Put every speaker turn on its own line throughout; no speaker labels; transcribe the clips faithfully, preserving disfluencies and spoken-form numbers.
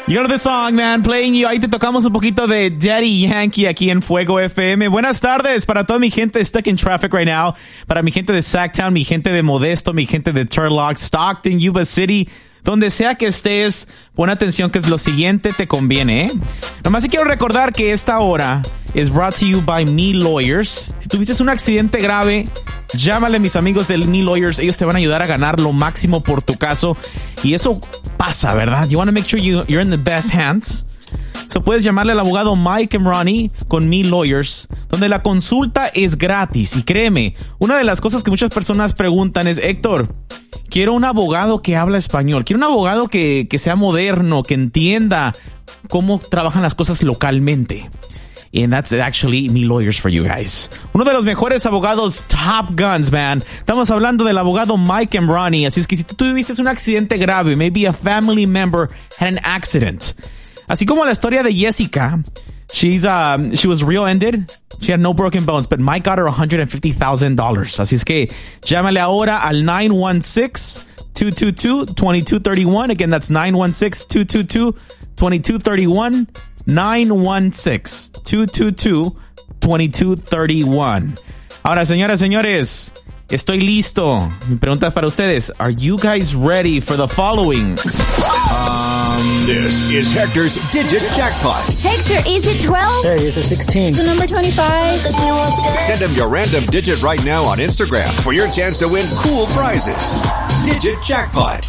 You know the song, man, playing you. Ahí te tocamos un poquito de Daddy Yankee aquí en Fuego F M. Buenas tardes para toda mi gente stuck in traffic right now. Para mi gente de Sacktown, mi gente de Modesto, mi gente de Turlock, Stockton, Yuba City. Donde sea que estés, pon atención que es lo siguiente te conviene, ¿eh? Nomás sí quiero recordar que esta hora es brought to you by Me Lawyers. Si tuviste un accidente grave, llámale a mis amigos del Me Lawyers. Ellos te van a ayudar a ganar lo máximo por tu caso. Y eso pasa, ¿verdad? You want to make sure you, you're in the best hands. So puedes llamarle al abogado Mike and Ronnie con Me Lawyers, donde la consulta es gratis. Y créeme, una de las cosas que muchas personas preguntan es, Héctor, quiero un abogado que habla español. Quiero un abogado que, que sea moderno, que entienda cómo trabajan las cosas localmente. And that's actually Me Lawyers for you guys. Uno de los mejores abogados Top Guns, man. Estamos hablando del abogado Mike and Ronnie. Así es que si tú tuviste un accidente grave, maybe a family member had an accident. Así como la historia de Jessica, she's um, she was rear-ended. She had no broken bones, but Mike got her one hundred fifty thousand dollars. Así es que llámale ahora al nine one six, two two two, two two three one. Again, that's nine one six, two two two, two two three one. nine one six, two two two, two two three one. Ahora, señoras, señores, estoy listo. Mi pregunta es para ustedes. Are you guys ready for the following?
Um, this is Hector's Digit Jackpot.
Hector, is it twelve?
Hey, is it sixteen?
Is it number twenty-five?
Send him your random digit right now on Instagram for your chance to win cool prizes. Digit Jackpot.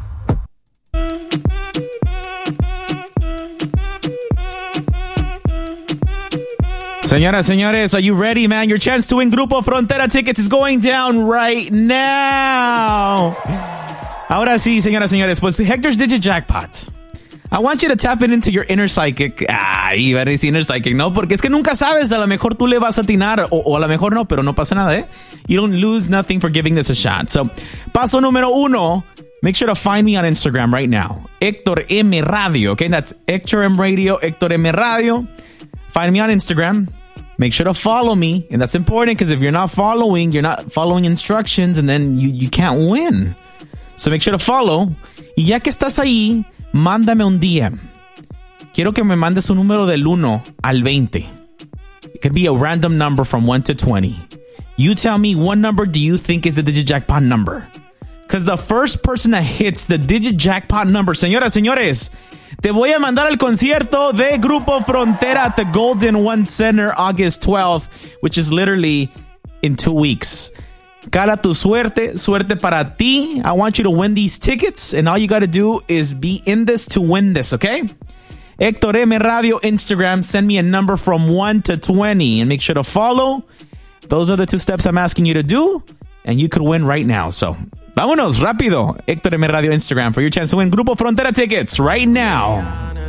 Señoras, señores, are you ready, man? Your chance to win Grupo Frontera tickets is going down right now. Ahora sí, señoras, señores, pues Hector's Digit Jackpot. I want you to tap it into your inner psychic. Ah, iba a decir inner psychic, ¿no? Porque es que nunca sabes, a lo mejor tú le vas a atinar, o, o a lo mejor no, pero no pasa nada, ¿eh? You don't lose nothing for giving this a shot. So, paso número uno, make sure to find me on Instagram right now. Héctor M. Radio, okay? That's Héctor M. Radio, Héctor M. Radio. Find me on Instagram. Make sure to follow me. And that's important because if you're not following, you're not following instructions and then you, you can't win. So make sure to follow. Y ya que estás ahí, mándame un D M. Quiero que me mandes un número del uno al veinte. It could be a random number from one to twenty. You tell me what number do you think is the Digit Jackpot number. Because the first person that hits the Digit Jackpot number, señoras, señores, te voy a mandar al concierto de Grupo Frontera at the Golden One Center August twelfth, which is literally in two weeks. Cara tu suerte, suerte para ti. I want you to win these tickets, and all you got to do is be in this to win this, okay? Héctor M. Radio Instagram, send me a number from one to twenty, and make sure to follow. Those are the two steps I'm asking you to do, and you could win right now, so... Vámonos, rápido. Héctor M. Radio Instagram for your chance to win Grupo Frontera tickets right now.